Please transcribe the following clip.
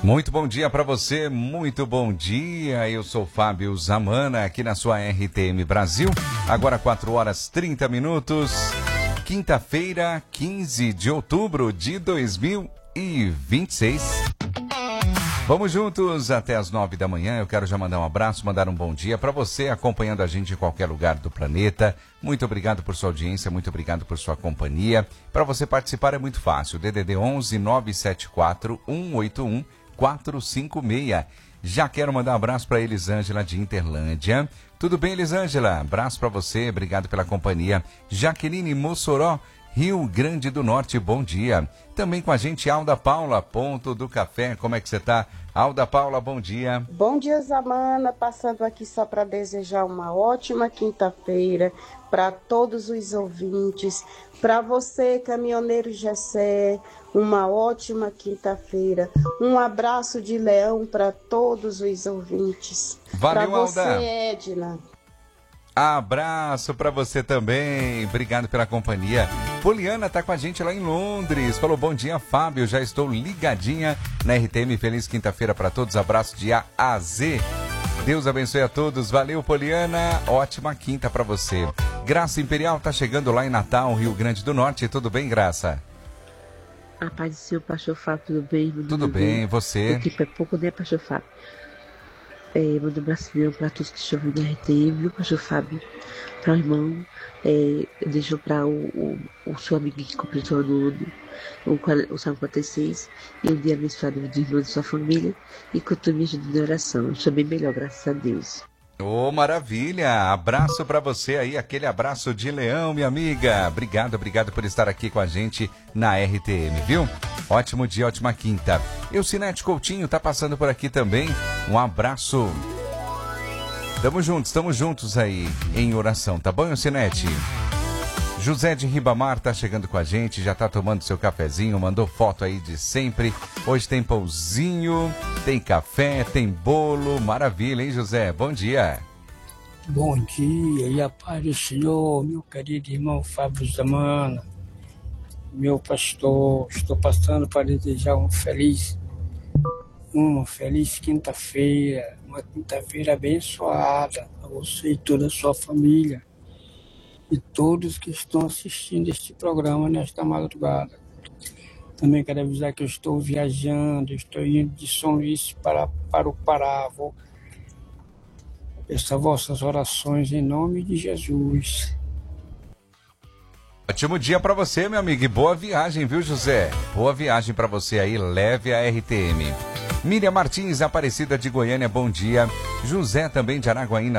Muito bom dia para você, muito bom dia. Eu sou Fábio Zamana, aqui na sua RTM Brasil. Agora 4 horas 30 minutos. Quinta-feira, 15 de outubro de 2026. Vamos juntos até as 9 da manhã. Eu quero já mandar um abraço, mandar um bom dia para você acompanhando a gente em qualquer lugar do planeta. Muito obrigado por sua audiência, muito obrigado por sua companhia. Para você participar é muito fácil. DDD 11 974 181 456. Já quero mandar um abraço para Elisângela de Interlândia. Tudo bem, Elisângela? Abraço para você, obrigado pela companhia. Jaqueline Mossoró, Rio Grande do Norte, bom dia. Também com a gente, Alda Paula, Ponto do Café. Como é que você tá? Alda Paula, bom dia. Bom dia, Zamana. Passando aqui só para desejar uma ótima quinta-feira para todos os ouvintes. Para você, caminhoneiro Gessé, uma ótima quinta-feira. Um abraço de leão para todos os ouvintes. Valeu, pra você, Alda. Edna. Abraço para você também, obrigado pela companhia. Poliana tá com a gente lá em Londres, falou bom dia, Fábio, já estou ligadinha na RTM, feliz quinta-feira para todos, abraço de A a Z. Deus abençoe a todos, valeu Poliana, ótima quinta para você. Graça Imperial tá chegando lá em Natal, Rio Grande do Norte, tudo bem, Graça? A paz do Senhor, pastor Fábio, tudo bem? Tudo bem, você? Aqui é pouco, né, pastor Fábio? Mando um abraço para todos que estão ouvindo a RTM, viu, pastor Fábio? Para o irmão, eu deixo para o seu amigo que completou o Salmo 46, e um dia abençoado do irmão de sua família, e continue me ajudando em oração. Eu estou bem melhor, graças a Deus. Ô, maravilha! Abraço pra você aí, aquele abraço de leão, minha amiga. Obrigado por estar aqui com a gente na RTM, viu? Ótimo dia, ótima quinta. Eucinete Coutinho tá passando por aqui também. Um abraço. Estamos juntos aí em oração, tá bom, Eucinete? José de Ribamar tá chegando com a gente, já tá tomando seu cafezinho, mandou foto aí de sempre. Hoje tem pãozinho, tem café, tem bolo, maravilha, hein, José? Bom dia. Bom dia e a paz do Senhor, meu querido irmão Fábio Zamana, meu pastor. Estou passando para desejar uma feliz quinta-feira, uma quinta-feira abençoada a você e toda a sua família. E todos que estão assistindo este programa nesta madrugada. Também quero avisar que eu estou viajando, estou indo de São Luís para o Pará. Vou peço vossas orações em nome de Jesus. Ótimo dia para você, meu amigo, e boa viagem, viu, José? Boa viagem para você aí, leve a RTM. Miriam Martins, Aparecida de Goiânia, bom dia. José também de Araguaína.